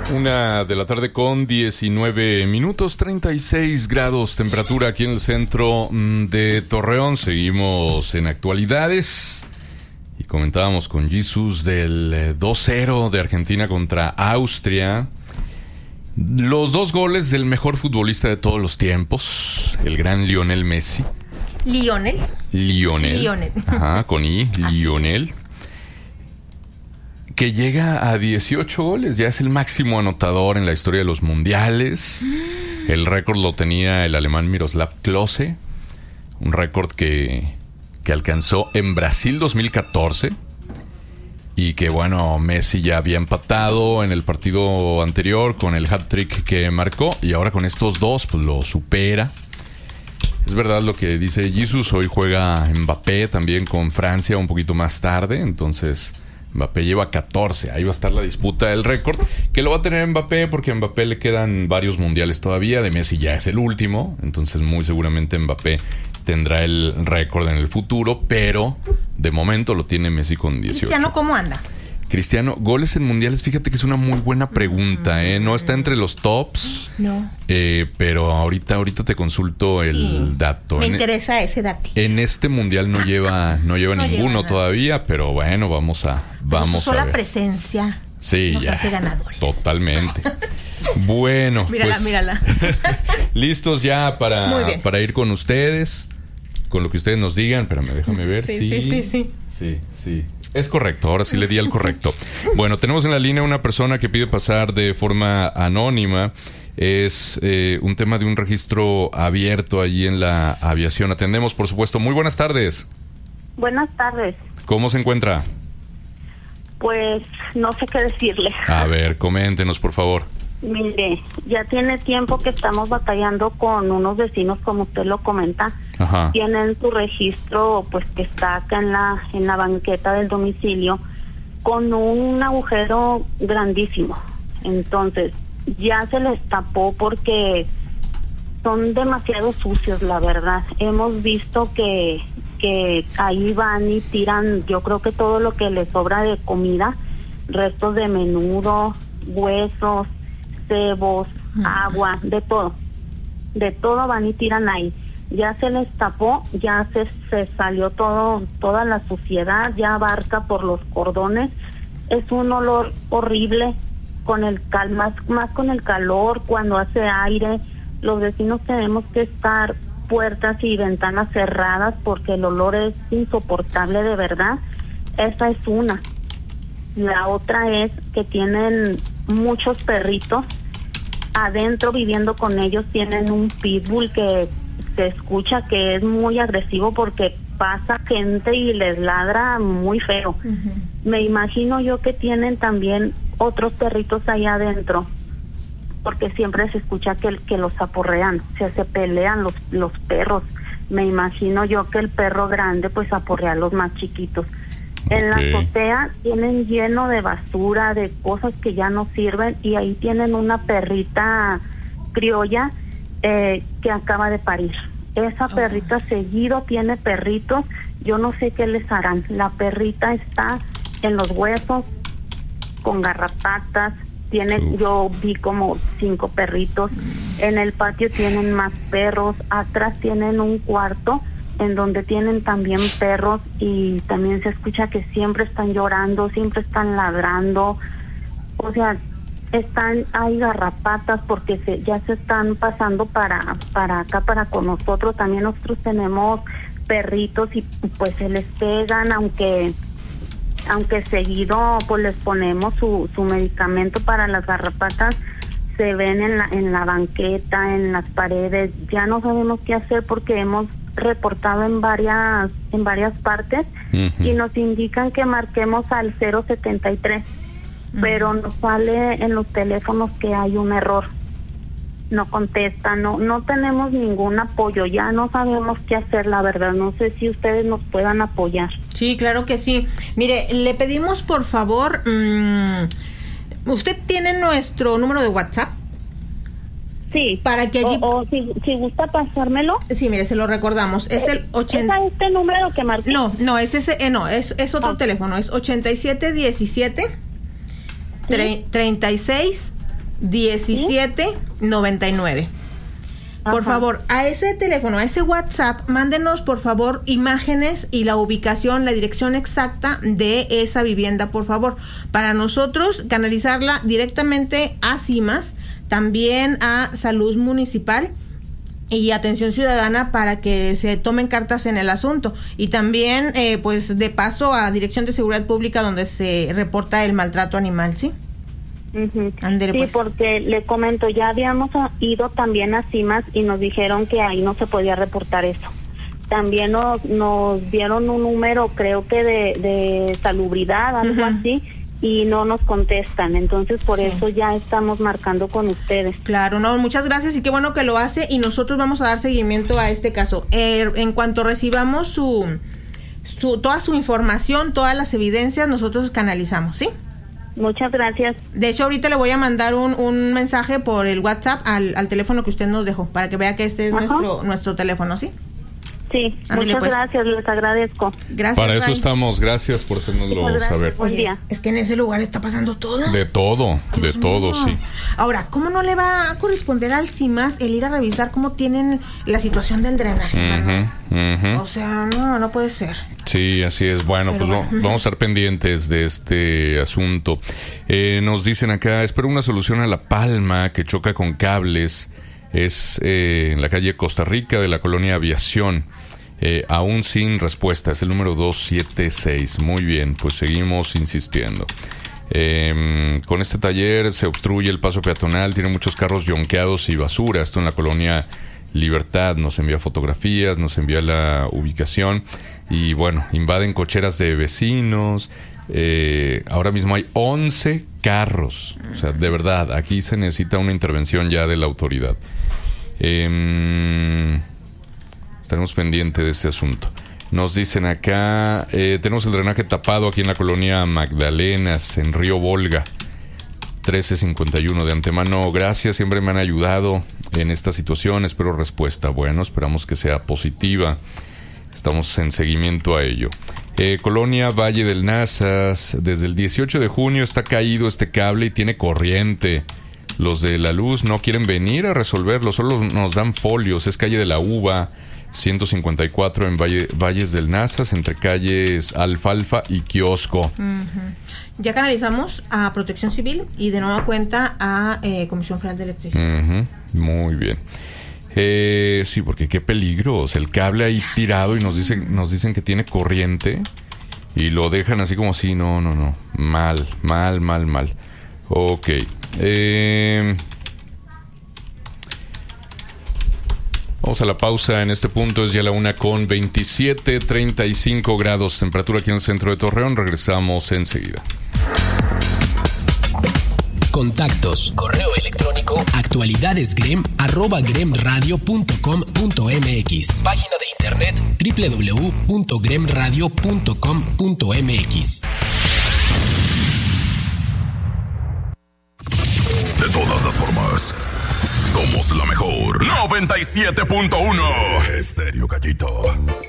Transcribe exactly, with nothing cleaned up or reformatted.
Una de la tarde con diecinueve minutos, treinta y seis grados temperatura aquí en el centro de Torreón. Seguimos en actualidades y comentábamos con Jesús del dos cero de Argentina contra Austria. Los dos goles del mejor futbolista de todos los tiempos, el gran Lionel Messi. Lionel. Lionel. Lionel. Ajá, con I, Lionel. Que llega a dieciocho goles, ya es el máximo anotador en la historia de los mundiales. El récord lo tenía el alemán Miroslav Klose, un récord que, que alcanzó en Brasil dos mil catorce y que, bueno, Messi ya había empatado en el partido anterior con el hat-trick que marcó y ahora con estos dos pues lo supera. Es verdad lo que dice Jesús, hoy juega Mbappé también con Francia un poquito más tarde, entonces Mbappé lleva catorce, ahí va a estar la disputa del récord, que lo va a tener Mbappé porque a Mbappé le quedan varios mundiales todavía, de Messi ya es el último, entonces muy seguramente Mbappé tendrá el récord en el futuro, pero de momento lo tiene Messi con dieciocho. Cristiano, ¿cómo anda? Cristiano, goles en mundiales, fíjate que es una muy buena pregunta, ¿eh? No está entre los tops, no, eh, pero ahorita, ahorita te consulto el sí, dato. Me en interesa ese dato. En este mundial no lleva, no lleva no ninguno lleva todavía, pero bueno, vamos a, vamos su sola a ver. presencia sí, nos ya, hace ganadores. Totalmente. Bueno, mírala, pues, mírala. listos ya para, para ir con ustedes, con lo que ustedes nos digan. Espérame, déjame ver. Sí, sí, sí, sí, sí. Sí, sí. Es correcto, ahora sí le di al correcto. Bueno, tenemos en la línea una persona que pide pasar de forma anónima. Es eh, un tema de un registro abierto allí en la aviación. Atendemos, por supuesto. Muy buenas tardes. Buenas tardes. ¿Cómo se encuentra? Pues no sé qué decirle. A ver, coméntenos, por favor. Mire, ya tiene tiempo que estamos batallando con unos vecinos, como usted lo comenta. Ajá. Tienen su registro, pues que está acá en la en la banqueta del domicilio, con un agujero grandísimo. Entonces, ya se les tapó porque son demasiado sucios, la verdad. Hemos visto que que ahí van y tiran, yo creo que todo lo que les sobra de comida, restos de menudo, huesos, cebos, agua, de todo, de todo van y tiran ahí. Ya se les tapó, ya se, se salió todo, toda la suciedad, ya abarca por los cordones. Es un olor horrible, con el cal, más, más con el calor, cuando hace aire. Los vecinos tenemos que estar puertas y ventanas cerradas porque el olor es insoportable de verdad. Esa es una. La otra es que tienen muchos perritos adentro viviendo con ellos. Tienen un pitbull que se escucha que es muy agresivo porque pasa gente y les ladra muy feo. Uh-huh. Me imagino yo que tienen también otros perritos allá adentro, porque siempre se escucha que, que los aporrean, se, se pelean los, los perros. Me imagino yo que el perro grande pues aporrea a los más chiquitos. En okay. La azotea tienen lleno de basura, de cosas que ya no sirven, y ahí tienen una perrita criolla eh, que acaba de parir. Esa oh. perrita seguido tiene perritos, yo no sé qué les harán. La perrita está en los huesos, con garrapatas, tiene, Uf. yo vi como cinco perritos. En el patio tienen más perros, atrás tienen un cuarto en donde tienen también perros, y también se escucha que siempre están llorando, siempre están ladrando. O sea, están, hay garrapatas porque se, ya se están pasando para, para acá, para con nosotros. También nosotros tenemos perritos y pues se les pegan, aunque aunque seguido pues les ponemos su, su medicamento para las garrapatas. Se ven en la, en la banqueta, en las paredes. Ya no sabemos qué hacer porque hemos reportado en varias en varias partes uh-huh. y nos indican que marquemos al cero setenta y tres, uh-huh. pero nos sale en los teléfonos que hay un error. No contesta, no no tenemos ningún apoyo, ya no sabemos qué hacer, la verdad. No sé si ustedes nos puedan apoyar. Sí, claro que sí. Mire, le pedimos por favor, mmm, ¿usted tiene nuestro número de WhatsApp? Sí. Para que allí... O, o si, si gusta pasármelo. Sí, mire, se lo recordamos. Es el ochenta... ¿Es este número que marqué? No, no, es ese, eh, no, es, es otro ah. teléfono. Es ochenta y siete diecisiete, ¿Sí? treinta y seis, diecisiete noventa y nueve. Por Ajá. favor, a ese teléfono, a ese WhatsApp, mándenos por favor imágenes y la ubicación, la dirección exacta de esa vivienda, por favor, para nosotros canalizarla directamente a CIMAS, también a Salud Municipal y Atención Ciudadana para que se tomen cartas en el asunto, y también eh, pues de paso a Dirección de Seguridad Pública donde se reporta el maltrato animal, ¿sí? Uh-huh. Ándele, sí, pues. porque le comento, ya habíamos ido también a CIMAS y nos dijeron que ahí no se podía reportar eso. También nos, nos dieron un número, creo que de, de salubridad, algo Uh-huh. así, y no nos contestan. Entonces, por Sí. eso ya estamos marcando con ustedes. Claro, no, muchas gracias y qué bueno que lo hace, y nosotros vamos a dar seguimiento a este caso. Eh, en cuanto recibamos su, su toda su información, todas las evidencias, nosotros canalizamos, ¿sí? Muchas gracias. De hecho, ahorita le voy a mandar un, un mensaje por el WhatsApp al, al teléfono que usted nos dejó, para que vea que este es Ajá. nuestro nuestro teléfono, ¿sí? Sí, Ándele, muchas pues. gracias, les agradezco. Gracias. Para eso Ray. estamos. Gracias por hacérnoslo Muchas gracias. saber. Buen Oye, día. es que en ese lugar está pasando todo. De todo, de Dios todo, mío. sí. Ahora, ¿cómo no le va a corresponder al CIMAS el ir a revisar cómo tienen la situación del drenaje? mano? Ujú, ujú. O sea, no, no puede ser. Sí, así es. Bueno, Pero pues bueno. va- vamos a estar pendientes de este asunto. Eh, nos dicen acá, espero una solución a La Palma que choca con cables. Es eh, en la calle Costa Rica de la colonia Aviación. Eh, aún sin respuesta. Es el número doscientos setenta y seis. Muy bien, pues seguimos insistiendo. Eh, con este taller se obstruye el paso peatonal. Tiene muchos carros yonqueados y basura. Esto en la colonia Libertad. Nos envía fotografías, nos envía la ubicación. Y bueno, invaden cocheras de vecinos. Eh, ahora mismo hay once carros. O sea, de verdad, aquí se necesita una intervención ya de la autoridad. Eh, estaremos pendientes de ese asunto. Nos dicen acá, eh, tenemos el drenaje tapado aquí en la colonia Magdalenas, en Río Volga. trece cincuenta y uno. De antemano, gracias, siempre me han ayudado en esta situación. Espero respuesta. Bueno, esperamos que sea positiva. Estamos en seguimiento a ello. Eh, Colonia Valle del Nazas, desde el dieciocho de junio está caído este cable y tiene corriente. Los de la luz no quieren venir a resolverlo, solo nos dan folios. Es calle de la Uva, ciento cincuenta y cuatro en Valle, Valles del Nazas, entre calles Alfalfa y Kiosco. Uh-huh. Ya canalizamos a Protección Civil y de nueva cuenta a eh, Comisión Federal de Electricidad. Uh-huh. Muy bien. Eh, sí, porque qué peligro. O sea, el cable ahí tirado y nos dicen, nos dicen que tiene corriente y lo dejan así como así. No, no, no. Mal, mal, mal, mal. Ok. Eh, vamos a la pausa. En este punto es ya la una con veintisiete, treinta y cinco grados. Temperatura aquí en el centro de Torreón. Regresamos enseguida. Contactos, correo electrónico, actualidadesgrem, arroba gremradio punto com punto mx. Página de internet, doble u doble u doble u punto gremradio punto com punto mx. De todas las formas, somos la mejor. noventa y siete punto uno Estéreo Gallito.